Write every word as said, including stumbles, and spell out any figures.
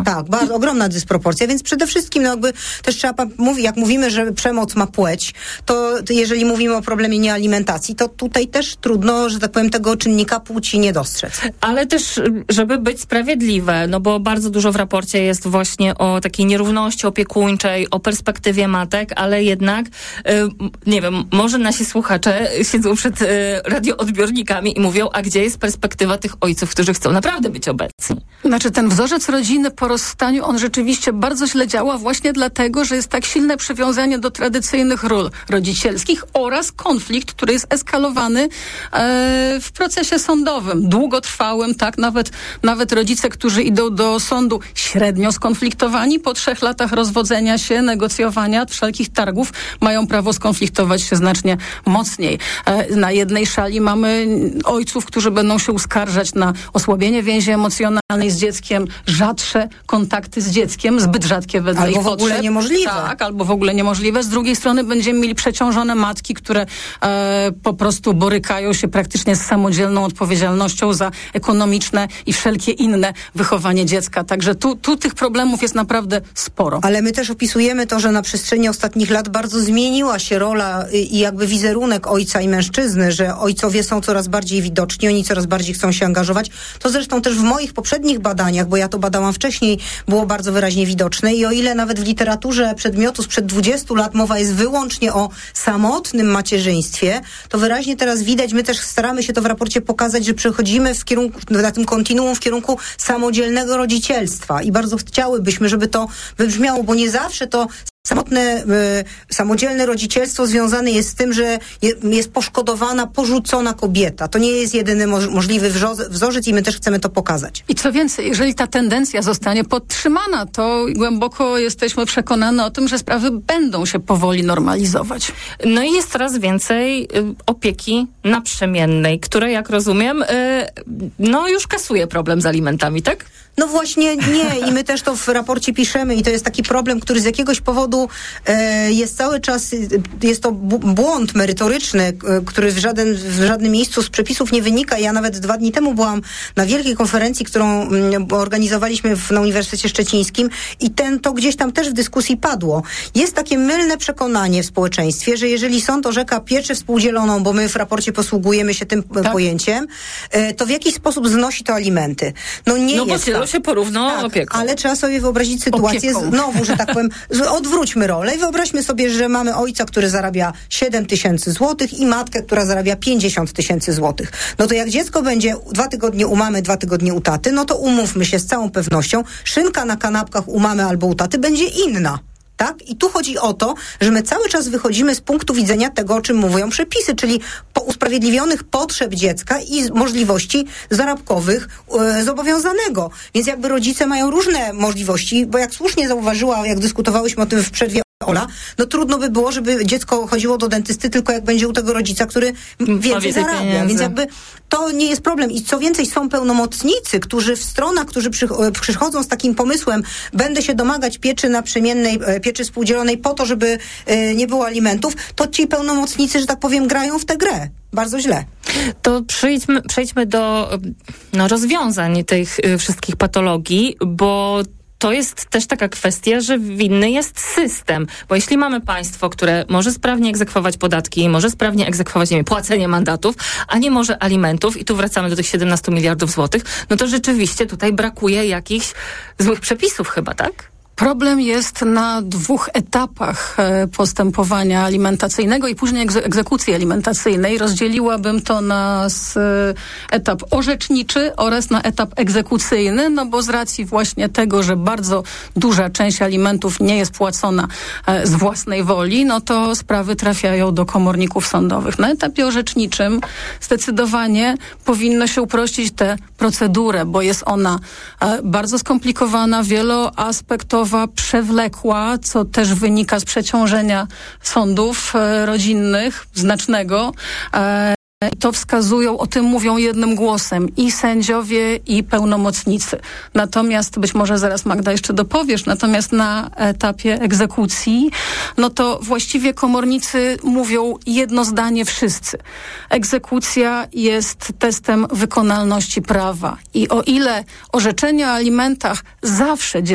Tak, bardzo ogromna dysproporcja, więc przede wszystkim no jakby też trzeba mówić, jak mówimy, że przemoc ma płeć, to jeżeli mówimy o problemie niealimentacji, to tutaj też trudno, że tak powiem, tego czynnika płci nie dostrzec. Ale też, żeby być sprawiedliwe, no bo bardzo dużo w raporcie jest właśnie o takiej nierówności opiekuńczej, o perspektywie matek, ale jednak, nie wiem, może nasi słuchacze siedzą przed radioodbiornikami i mówią, a gdzie jest perspektywa tych ojców, którzy chcą naprawdę być obecni? Znaczy ten wzorzec rodziny po rozstaniu, on rzeczywiście bardzo źle działa właśnie dlatego, że jest tak silne przywiązanie do tradycyjnych ról rodzicielskich oraz konflikt, który jest eskalowany e, w procesie sądowym, długotrwałym, tak, nawet, nawet rodzice, którzy idą do sądu średnio skonfliktowani, po trzech latach rozwodzenia się, negocjowania, wszelkich targów, mają prawo skonfliktować się znacznie mocniej. E, na jednej szali mamy ojców, którzy będą się uskarżać na osłabienie więzi emocjonalnej z dzieckiem, rzadsze kontakty z dzieckiem, zbyt rzadkie wedle albo ich w ogóle potrzeb. niemożliwe. Tak, albo w ogóle niemożliwe. Z drugiej strony będziemy mieli przeciążone matki, które e, po prostu borykają się praktycznie z samodzielną odpowiedzialnością za ekonomiczne i wszelkie inne wychowanie dziecka. Także tu, tu tych problemów jest naprawdę sporo. Ale my też opisujemy to, że na przestrzeni ostatnich lat bardzo zmieniła się rola i jakby wizerunek ojca i mężczyzny, że ojcowie są coraz bardziej widoczni, oni coraz bardziej chcą się angażować. To zresztą też w moich poprzednich badaniach, bo ja to badałam wcześniej, było bardzo wyraźnie widoczne i o ile nawet w literaturze przedmiotu sprzed dwudziestu lat mowa jest wyłącznie o samotnym macierzyństwie, to wyraźnie teraz widać, my też staramy się to w raporcie pokazać, że przechodzimy w kierunku, na tym kontinuum w kierunku samodzielnego rodzicielstwa i bardzo chciałybyśmy, żeby to wybrzmiało, bo nie zawsze to samotne, y, samodzielne rodzicielstwo związane jest z tym, że je, jest poszkodowana, porzucona kobieta. To nie jest jedyny mo- możliwy wrzo- wzorzec i my też chcemy to pokazać. I co więcej, jeżeli ta tendencja zostanie podtrzymana, to głęboko jesteśmy przekonane o tym, że sprawy będą się powoli normalizować. No i jest coraz więcej y, opieki naprzemiennej, która, jak rozumiem, y, no już kasuje problem z alimentami, tak? No właśnie nie i my też to w raporcie piszemy i to jest taki problem, który z jakiegoś powodu e, jest cały czas, jest to b- błąd merytoryczny, e, który w, żaden, w żadnym miejscu z przepisów nie wynika. Ja nawet dwa dni temu byłam na wielkiej konferencji, którą m, organizowaliśmy w, na Uniwersytecie Szczecińskim i ten, to gdzieś tam też w dyskusji padło. Jest takie mylne przekonanie w społeczeństwie, że jeżeli sąd orzeka pieczę współdzieloną, bo my w raporcie posługujemy się tym tak. pojęciem, e, to w jakiś sposób znosi to alimenty. No nie no jest tak. się porówno tak, opieką. Ale trzeba sobie wyobrazić sytuację Opieką. znowu, że tak powiem, odwróćmy rolę i wyobraźmy sobie, że mamy ojca, który zarabia siedem tysięcy złotych i matkę, która zarabia pięćdziesiąt tysięcy złotych. No to jak dziecko będzie dwa tygodnie u mamy, dwa tygodnie u taty, no to umówmy się z całą pewnością, szynka na kanapkach u mamy albo u taty będzie inna. Tak? I tu chodzi o to, że my cały czas wychodzimy z punktu widzenia tego, o czym mówią przepisy, czyli po usprawiedliwionych potrzeb dziecka i możliwości zarobkowych e, zobowiązanego. Więc jakby rodzice mają różne możliwości, bo jak słusznie zauważyła, jak dyskutowałyśmy o tym w przerwie Ola, no trudno by było, żeby dziecko chodziło do dentysty tylko jak będzie u tego rodzica, który więcej zarabia. Pieniędzy. Więc jakby to nie jest problem. I co więcej, są pełnomocnicy, którzy w stronach, którzy przy, przychodzą z takim pomysłem, będę się domagać pieczy naprzemiennej, pieczy współdzielonej po to, żeby y, nie było alimentów, to ci pełnomocnicy, że tak powiem, grają w tę grę. Bardzo źle. To przejdźmy, przejdźmy do no, rozwiązań tych y, wszystkich patologii, bo to jest też taka kwestia, że winny jest system. Bo jeśli mamy państwo, które może sprawnie egzekwować podatki, może sprawnie egzekwować, nie wiem, płacenie mandatów, a nie może alimentów, i tu wracamy do tych siedemnastu miliardów złotych, no to rzeczywiście tutaj brakuje jakichś złych przepisów chyba, tak? Problem jest na dwóch etapach postępowania alimentacyjnego i później egzekucji alimentacyjnej. Rozdzieliłabym to na etap orzeczniczy oraz na etap egzekucyjny, no bo z racji właśnie tego, że bardzo duża część alimentów nie jest płacona z własnej woli, no to sprawy trafiają do komorników sądowych. Na etapie orzeczniczym zdecydowanie powinno się uprościć tę procedurę, bo jest ona bardzo skomplikowana, wieloaspektowa, przewlekła, co też wynika z przeciążenia sądów e, rodzinnych, znacznego. E, to wskazują, o tym mówią jednym głosem i sędziowie, i pełnomocnicy. Natomiast, być może zaraz Magda jeszcze dopowiesz, natomiast na etapie egzekucji, no to właściwie komornicy mówią jedno zdanie wszyscy. Egzekucja jest testem wykonalności prawa i o ile orzeczenie o alimentach zawsze